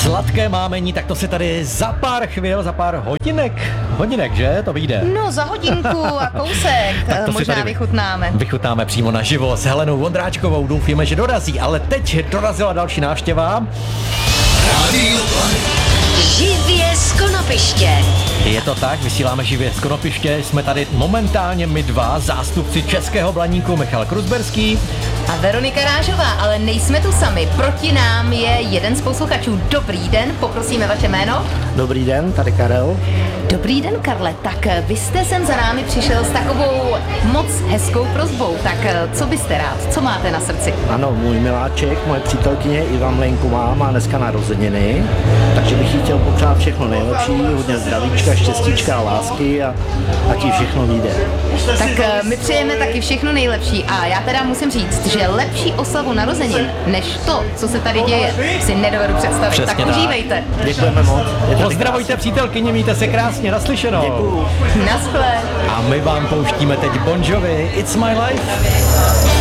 Sladké mámení, tak to se tady za pár chvil, za pár hodinek, že? To vyjde. No, za hodinku a kousek možná vychutnáme. Vychutnáme přímo naživo s Helenou Vondráčkovou, doufíme, že dorazí, ale teď dorazila další návštěva. Živě z Konopiště. Je to tak, vysíláme živě z Konopiště, jsme tady momentálně my dva, zástupci Českého Blaníku Michal Kruzberský A Veronika Rážová, ale nejsme tu sami. Proti nám je jeden z posluchačů. Dobrý den, poprosíme vaše jméno. Dobrý den, tady Karel. Dobrý den, Karle. Tak vy jste sem za námi přišel s takovou moc hezkou prosbou. Tak co byste rád? Co máte na srdci? Ano, můj miláček, moje přítelkyně Iva Mlejnková má dneska narozeniny, takže bych jí chtěl popřát všechno nejlepší, hodně zdravíčka, štěstíčka a lásky a ať jí všechno vyjde. Tak my přejeme taky všechno nejlepší a já teda musím říct, že lepší oslavu narozenin, než to, co se tady děje, si nedovedu představit. Přesně tak tak. užívejte. Děkujeme moc. Pozdravujte přítelkyni, mějte se krásně, naslyšenou. Děkuju. Naschle. A my vám pouštíme teď Bon Jovi, It's My Life.